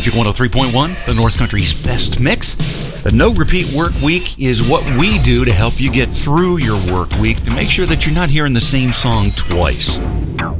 Magic 103.1, the North Country's best mix. The No Repeat Work Week is what we do to help you get through your work week to make sure that you're not hearing the same song twice.